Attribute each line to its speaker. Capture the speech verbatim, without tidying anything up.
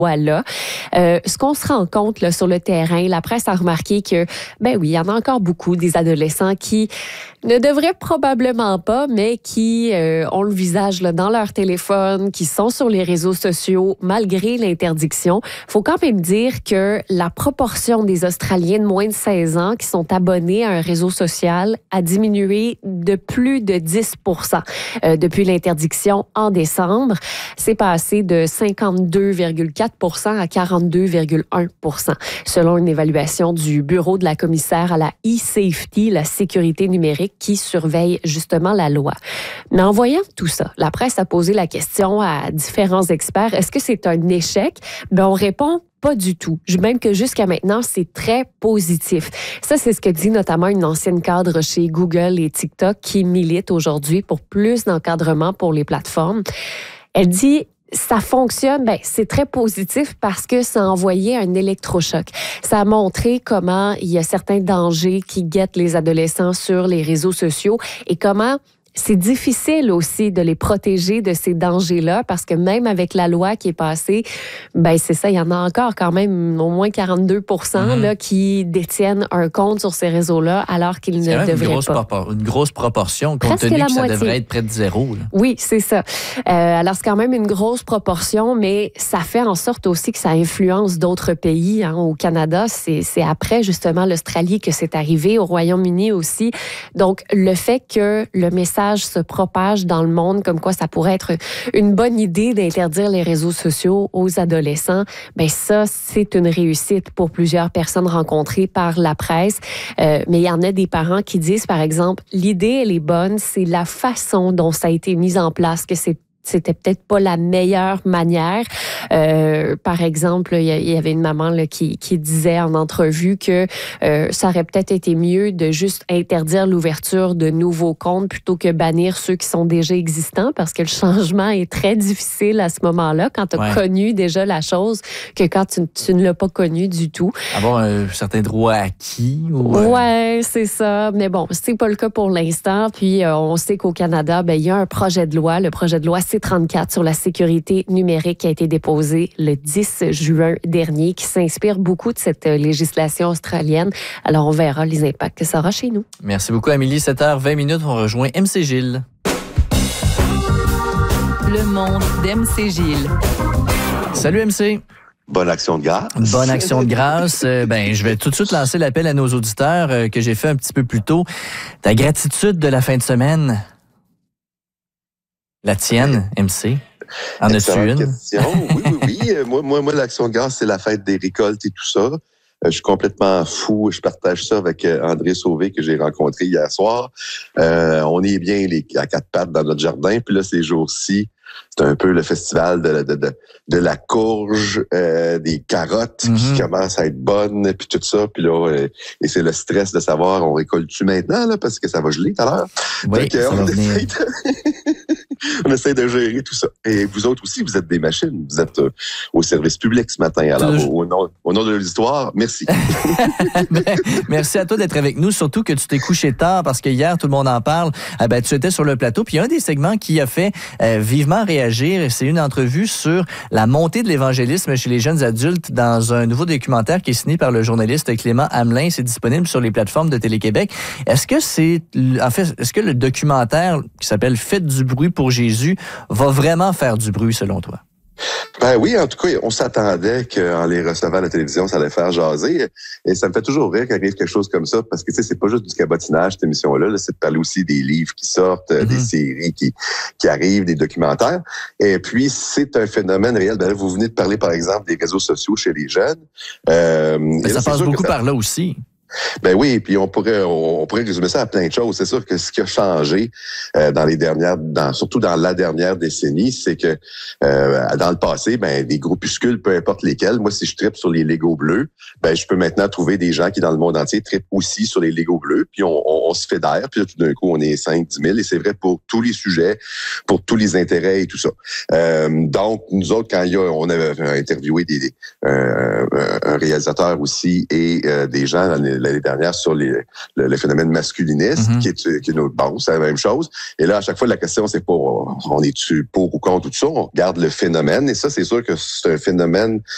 Speaker 1: Là. Euh, ce qu'on se rend compte là, sur le terrain, la presse a remarqué que, ben oui, il y en a encore beaucoup des adolescents qui ne devraient probablement pas, mais qui euh, ont le visage là, dans leur téléphone, qui sont sur les réseaux sociaux malgré l'interdiction. Il faut quand même dire que la proportion des Australiens de moins de seize ans qui sont abonnés à un réseau social a diminué de plus de dix pour cent euh, depuis l'interdiction en décembre. C'est passé de cinquante-deux virgule quatre pour cent à quarante-deux virgule un pour cent, selon une évaluation du Bureau de la commissaire à la e-safety, la sécurité numérique, qui surveille justement la loi. Mais en voyant tout ça, la presse a posé la question à différents experts, est-ce que c'est un échec? Ben, on répond pas du tout. Même que jusqu'à maintenant, c'est très positif. Ça, c'est ce que dit notamment une ancienne cadre chez Google et TikTok qui milite aujourd'hui pour plus d'encadrement pour les plateformes. Elle dit, ça fonctionne, ben, c'est très positif parce que ça a envoyé un électrochoc. Ça a montré comment il y a certains dangers qui guettent les adolescents sur les réseaux sociaux et comment c'est difficile aussi de les protéger de ces dangers-là parce que même avec la loi qui est passée, ben c'est ça, il y en a encore quand même au moins quarante-deux pour cent mmh. là, qui détiennent un compte sur ces réseaux-là alors qu'ils
Speaker 2: c'est
Speaker 1: ne devraient
Speaker 2: une grosse
Speaker 1: pas.
Speaker 2: Propor- une grosse proportion, compte
Speaker 1: Presque
Speaker 2: tenu
Speaker 1: la
Speaker 2: que ça
Speaker 1: moitié.
Speaker 2: devrait être près de zéro. Là.
Speaker 1: Oui, c'est ça. Euh, alors, c'est quand même une grosse proportion, mais ça fait en sorte aussi que ça influence d'autres pays. Hein. Au Canada, c'est, c'est après justement l'Australie que c'est arrivé, au Royaume-Uni aussi. Donc, le fait que le message se propage dans le monde, comme quoi ça pourrait être une bonne idée d'interdire les réseaux sociaux aux adolescents, ben ça, c'est une réussite pour plusieurs personnes rencontrées par la presse. Euh, mais il y en a des parents qui disent, par exemple, l'idée, elle est bonne, c'est la façon dont ça a été mis en place, que c'est c'était peut-être pas la meilleure manière. Euh, par exemple, il y, y avait une maman là, qui, qui disait en entrevue que euh, ça aurait peut-être été mieux de juste interdire l'ouverture de nouveaux comptes plutôt que bannir ceux qui sont déjà existants parce que le changement est très difficile à ce moment-là quand tu as ouais. connu déjà la chose que quand tu, tu ne l'as pas connu du tout.
Speaker 2: Avoir un certain droit acquis? Ou...
Speaker 1: Ouais, c'est ça. Mais bon, c'est pas le cas pour l'instant. Puis euh, on sait qu'au Canada, ben il y a un projet de loi, le projet de loi C trente-quatre sur la sécurité numérique qui a été déposé le dix juin dernier, qui s'inspire beaucoup de cette législation australienne. Alors, on verra les impacts que ça aura chez nous.
Speaker 2: Merci beaucoup, Amélie. sept heures vingt minutes, on rejoint M C Gilles.
Speaker 3: Le monde d'M C Gilles.
Speaker 2: Salut, M C.
Speaker 4: Bonne action de grâce.
Speaker 2: Bonne action de grâce. Euh, ben, je vais tout de suite lancer l'appel à nos auditeurs euh, que j'ai fait un petit peu plus tôt. Ta gratitude de la fin de semaine? La tienne, M C? En as-tu une?
Speaker 4: Question. Oui, oui, oui. moi, moi, moi, l'action de grâce, c'est la fête des récoltes et tout ça. Euh, je suis complètement fou. Je partage ça avec euh, André Sauvé que j'ai rencontré hier soir. Euh, on est bien les, à quatre pattes dans notre jardin. Puis là, ces jours-ci, c'est un peu le festival de, de, de, de la courge, euh, des carottes mm-hmm. qui commencent à être bonnes, puis tout ça. Puis là, euh, et c'est le stress de savoir, on récolte-tu maintenant, là, parce que ça va geler tout à l'heure.
Speaker 2: Oui,
Speaker 4: Donc,
Speaker 2: ça
Speaker 4: on
Speaker 2: va venir.
Speaker 4: essaie de... on essaie de gérer tout ça. Et vous autres aussi, vous êtes des machines. Vous êtes euh, au service public ce matin. Alors, au, au, nom, au nom de l'histoire, merci.
Speaker 2: ben, merci à toi d'être avec nous, surtout que tu t'es couché tard, parce que hier, tout le monde en parle. Eh ben, tu étais sur le plateau, puis il y a un des segments qui a fait euh, vivement réagir. C'est une entrevue sur la montée de l'évangélisme chez les jeunes adultes dans un nouveau documentaire qui est signé par le journaliste Clément Hamelin. C'est disponible sur les plateformes de Télé-Québec. Est-ce que c'est, en fait, est-ce que le documentaire qui s'appelle Faites du bruit pour Jésus va vraiment faire du bruit selon toi?
Speaker 4: Ben oui, en tout cas, on s'attendait qu'en les recevant à la télévision, ça allait faire jaser. Et ça me fait toujours rire qu'il arrive quelque chose comme ça, parce que tu sais, c'est pas juste du cabotinage, cette émission-là, là, c'est de parler aussi des livres qui sortent, mm-hmm. des séries qui qui arrivent, des documentaires. Et puis, c'est un phénomène réel. Ben là, vous venez de parler, par exemple, des réseaux sociaux chez les jeunes.
Speaker 2: Euh, Mais ça passe beaucoup ça... par là aussi.
Speaker 4: Ben oui, puis on pourrait on, on pourrait résumer ça à plein de choses. C'est sûr que ce qui a changé euh, dans les dernières, dans, surtout dans la dernière décennie, c'est que euh, dans le passé, ben des groupuscules, peu importe lesquels. Moi, si je tripe sur les Legos bleus, ben je peux maintenant trouver des gens qui dans le monde entier trippent aussi sur les Legos bleus. Puis on, on, on se fédère. Puis là, tout d'un coup, on est cinq, dix mille. Et c'est vrai pour tous les sujets, pour tous les intérêts et tout ça. Euh, donc nous autres, quand il y a, on avait interviewé des, des euh, un réalisateur aussi et euh, des gens dans les l'année dernière sur les, le, le phénomène masculiniste, mm-hmm. qui est, qui est notre, bon, c'est la même chose. Et là, à chaque fois, la question, c'est pas, on est-tu pour ou contre tout ça? On regarde le phénomène. Et ça, c'est sûr que c'est un phénomène